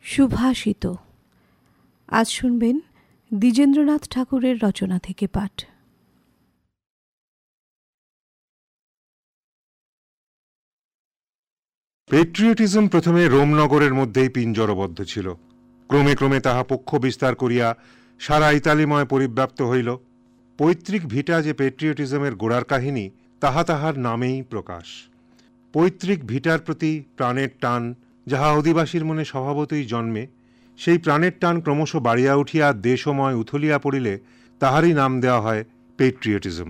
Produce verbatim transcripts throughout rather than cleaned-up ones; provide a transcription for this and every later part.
সুভাষিত। আজ শুনবেন দ্বিজেন্দ্রনাথ ঠাকুরের রচনা থেকে পাঠ। পেট্রিয়টিজম প্রথমে রোমনগরের মধ্যেই পিঞ্জরবদ্ধ ছিল। ক্রমে ক্রমে তাহা পক্ষ বিস্তার করিয়া সারা ইতালিময় পরিব্যাপ্ত হইল। পৈতৃক ভিটা যে পেট্রিয়টিজমের গোড়ার কাহিনী, তাহা তাহার নামেই প্রকাশ। পৈতৃক ভিটার প্রতি প্রাণের টান যাহা অধিবাসীর মনে স্বভাবতই জন্মে, সেই প্রাণের টান ক্রমশ বাড়িয়া উঠিয়া দেশময় উথলিয়া পড়িলে তাহারই নাম দেওয়া হয় পেট্রিয়টিজম।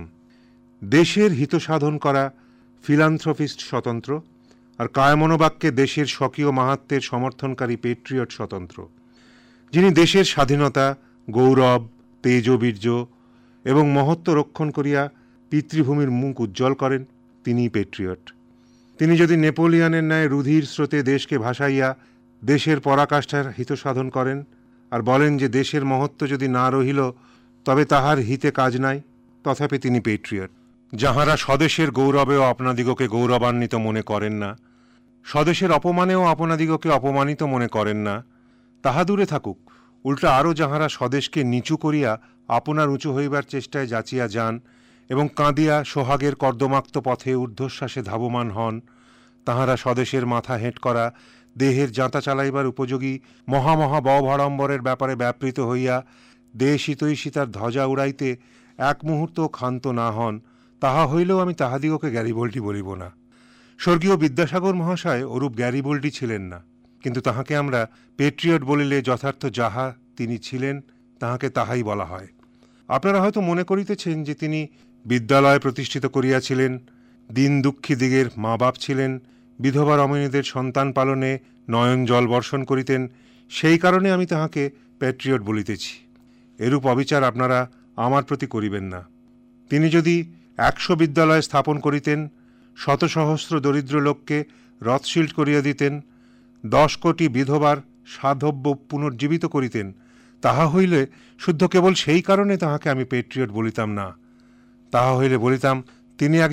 দেশের হিত সাধন করা ফিলান্থ্রপিস্ট স্বতন্ত্র, আর কায়মনোবাক্যে দেশের স্বকীয় মাহাত্ম্যের সমর্থনকারী পেট্রিয়ট স্বতন্ত্র। যিনি দেশের স্বাধীনতা, গৌরব, তেজবীর্য এবং মহত্ব রক্ষণ করিয়া পিতৃভূমির মুখ উজ্জ্বল করেন, তিনিই পেট্রিয়ট। তিনি যদি নেপোলিয়নের ন্যায় রুধির স্রোতে দেশকে ভাসাইয়া দেশের পরাকাষ্ঠার হিত সাধন করেন আর বলেন যে দেশের মহত্ব যদি না রহিল তবে তাহার হিতে কাজ নাই, তথাপি তিনি পেট্রিয়ট। যাহারা স্বদেশের গৌরবেও আপনাদিগকে গৌরবান্বিত মনে করেন না, স্বদেশের অপমানেও আপনাদিগকে অপমানিত মনে করেন না, তাহা দূরে থাকুক। উল্টা আরও যাহারা স্বদেশকে নিচু করিয়া আপনার উঁচু হইবার চেষ্টায় যাচিয়া যান এবং কাঁদিয়া সোহাগের কর্দমাক্ত পথে ঊর্ধ্বশ্বাসে ধাবমান হন, তাহারা স্বদেশের মাথা হেঁট করা, দেহের যাঁতা চালাইবার উপযোগী মহামহা বভড়ম্বরের ব্যাপারে ব্যাপৃত হইয়া দেশ হিতৈষিতার ধ্বজা উড়াইতে এক মুহূর্ত ক্ষান্ত না হন, তাহা হইলেও আমি তাহাদিগকে গ্যারিবল্ডি বলিব না। স্বর্গীয় বিদ্যাসাগর মহাশয় ওরূপ গ্যারিবল্ডি ছিলেন না, কিন্তু তাহাকে আমরা পেট্রিয়ট বলিলে যথার্থ যাহা তিনি ছিলেন তাহাকে তাহাই বলা হয়। আপনারা হয়তো মনে করিতেছেন যে তিনি বিদ্যালয় প্রতিষ্ঠিত করিয়াছিলেন, দিন দুঃখী দিগের মা বাপ ছিলেন, বিধবা রমণীদের সন্তান পালনে নয়ন জল বর্ষণ করিতেন, সেই কারণে আমি তাহাকে প্যাট্রিয়ট বলিতেছি। এরূপ অবিচার আপনারা আমার প্রতি করিবেন না। তিনি যদি একশো বিদ্যালয় স্থাপন করিতেন, শত সহস্র দরিদ্র লোককে রথশিল্ড করিয়া দিতেন, দশ কোটি বিধবার সাধব্য পুনর্জীবিত করিতেন, তাহা হইলে শুদ্ধ কেবল সেই কারণে তাহাকে আমি পেট্রিয়ট বলিতাম না। তাহা হইলে বলিতাম তিনি